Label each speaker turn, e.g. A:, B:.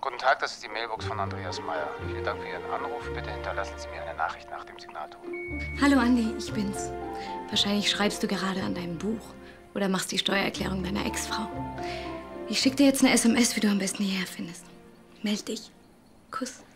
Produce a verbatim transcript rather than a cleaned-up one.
A: Guten Tag, das ist die Mailbox von Andreas Meyer. Vielen Dank für Ihren Anruf. Bitte hinterlassen Sie mir eine Nachricht nach dem Signalton.
B: Hallo Andi, ich bin's. Wahrscheinlich schreibst du gerade an deinem Buch oder machst die Steuererklärung deiner Ex-Frau. Ich schicke dir jetzt eine S M S, wie du am besten hierher findest. Meld dich. Kuss.